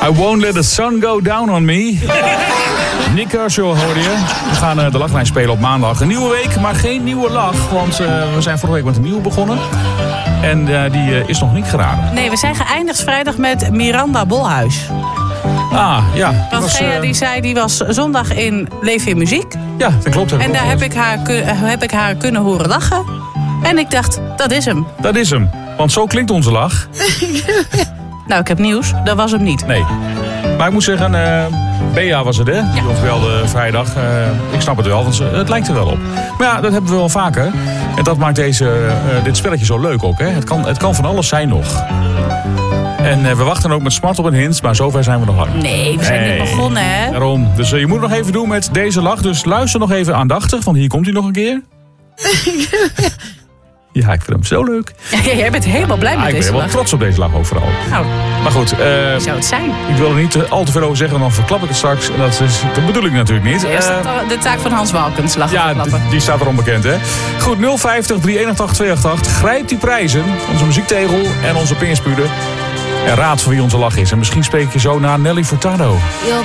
I won't let the sun go down on me. Nick Kershaw hoorde je. We gaan de lachlijn spelen op maandag. Een nieuwe week, maar geen nieuwe lach. Want we zijn vorige week met een nieuwe begonnen. En die is nog niet geraden. Nee, we zijn geëindigd vrijdag met Miranda Bolhuis. Ah, ja. Want Gea die zei, die was zondag in Leef in Muziek. Ja, dat klopt. En daar heb ik haar kunnen horen lachen. En ik dacht, dat is hem. Dat is hem. Want zo klinkt onze lach. Nou, ik heb nieuws. Dat was hem niet. Nee. Maar ik moet zeggen, Bea was het, hè? Die ons belde vrijdag. Ik snap het wel, want het lijkt er wel op. Maar ja, dat hebben we wel vaker. En dat maakt dit spelletje zo leuk ook, hè? Het kan van alles zijn nog. En we wachten ook met smart op een hint, maar zover zijn we nog lang. Nee, we zijn niet begonnen, hè? Daarom. Dus je moet het nog even doen met deze lach. Dus luister nog even aandachtig, want hier komt hij nog een keer. Ja, ik vind hem zo leuk. Jij bent helemaal blij met deze lach. Ik ben wel trots op deze lach ook vooral. Nou, maar goed. wie zou het zijn? Ik wil er niet al te veel over zeggen, dan verklap ik het straks. En dat bedoel ik natuurlijk niet. Is dat de taak van Hans Walkens, lachen ja, verklappen? Die staat er onbekend, hè. Goed, 050 381 288. Grijp die prijzen. Onze muziektegel en onze pinspuder. En raad voor wie onze lach is. En misschien spreek je zo naar Nelly Furtado.